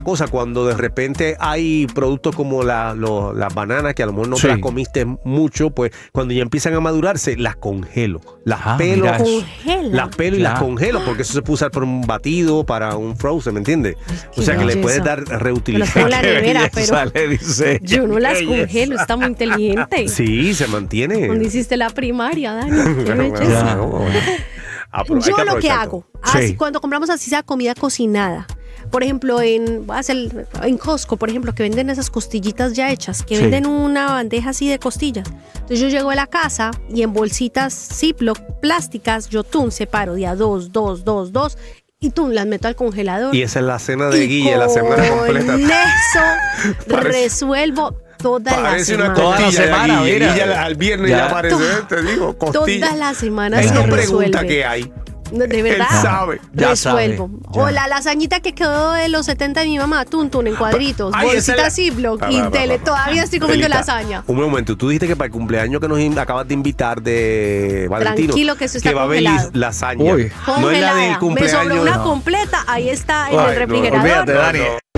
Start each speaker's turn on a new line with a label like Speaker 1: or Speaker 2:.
Speaker 1: cosa cuando de repente hay productos como las bananas que a lo mejor no te las comiste mucho, pues cuando ya empiezan a madurarse las congelo, las pelo y las congelo porque eso se puede usar para un batido, para un frozen, ¿me entiendes? O sea que le puedes dar reutilización.
Speaker 2: La nevera, pero yo no las congelo, está muy inteligente.
Speaker 1: Sí, se mantiene.
Speaker 2: Cuando hiciste la primaria, Dani. Qué belleza. Yo lo que hago, cuando compramos así sea comida cocinada, por ejemplo, en Costco, por ejemplo, que venden esas costillitas ya hechas, que venden una bandeja así de costillas. Entonces yo llego a la casa y en bolsitas Ziploc plásticas, yo separo de a dos, y las meto al congelador.
Speaker 1: Y esa es la cena de Guille, la semana completa.
Speaker 2: Con eso resuelvo toda la semana.
Speaker 1: Toda la semana, mira. Al viernes ya aparece, te digo, costilla.
Speaker 2: Todas las semanas
Speaker 1: se
Speaker 2: resuelve.
Speaker 1: Pregunta qué hay.
Speaker 2: De verdad,
Speaker 1: él sabe.
Speaker 2: Resuelvo. O la lasañita que quedó de los 70 de mi mamá, tun en cuadritos, bolsita Ziploc y todavía estoy comiendo lasaña.
Speaker 1: Un momento, tú dijiste que para el cumpleaños que nos acabas de invitar de Valentino,
Speaker 2: tranquilo que eso está
Speaker 1: que va a haber lasaña.
Speaker 2: Congelada.
Speaker 1: No es la del cumpleaños.
Speaker 2: Me sobró una completa, ahí está en el refrigerador.
Speaker 3: Olvídate, Dani.